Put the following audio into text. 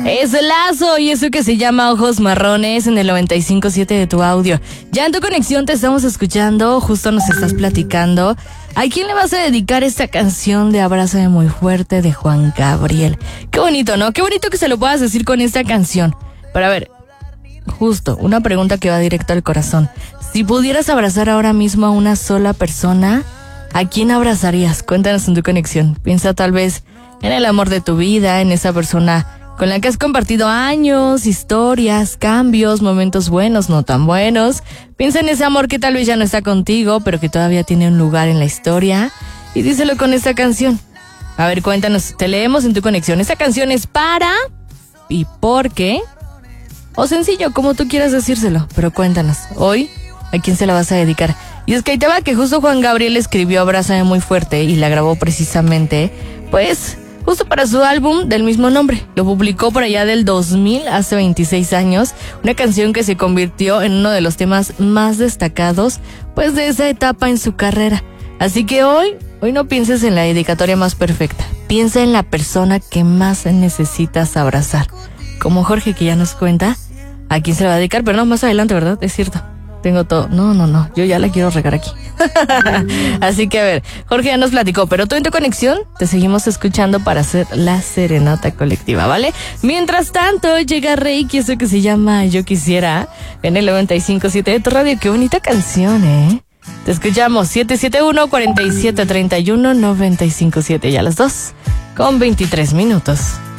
Es el Lazo y eso que se llama Ojos Marrones en el 95.7 de tu audio. Ya en tu conexión te estamos escuchando, justo nos estás platicando. ¿A quién le vas a dedicar esta canción de Abrázame muy fuerte de Juan Gabriel? Qué bonito, ¿no? Qué bonito que se lo puedas decir con esta canción. Pero a ver, justo, una pregunta que va directo al corazón. Si pudieras abrazar ahora mismo a una sola persona, ¿a quién abrazarías? Cuéntanos en tu conexión. Piensa tal vez en el amor de tu vida, en esa persona con la que has compartido años, historias, cambios, momentos buenos, no tan buenos. Piensa en ese amor que tal vez ya no está contigo, pero que todavía tiene un lugar en la historia. Y díselo con esta canción. A ver, cuéntanos, te leemos en tu conexión. Esta canción es para y por qué. O sencillo, como tú quieras decírselo. Pero cuéntanos, hoy, ¿a quién se la vas a dedicar? Y es que ahí te va que justo Juan Gabriel escribió Abrázame muy fuerte y la grabó precisamente, pues, justo para su álbum del mismo nombre. Lo publicó por allá del 2000, hace 26 años. Una canción que se convirtió en uno de los temas más destacados, pues, de esa etapa en su carrera. Así que hoy no pienses en la dedicatoria más perfecta. Piensa en la persona que más necesitas abrazar. Como Jorge, que ya nos cuenta a quién se la va a dedicar, pero no, más adelante, ¿verdad? Es cierto. Tengo todo. No, yo ya la quiero regar aquí. Así que a ver, Jorge ya nos platicó, pero tú en tu conexión te seguimos escuchando para hacer la serenata colectiva, ¿vale? Mientras tanto, llega Reiki, eso que se llama Yo Quisiera, en el 95.7 de tu radio. Qué bonita canción, ¿eh? Te escuchamos, 771-4731-957, ya las 2:23.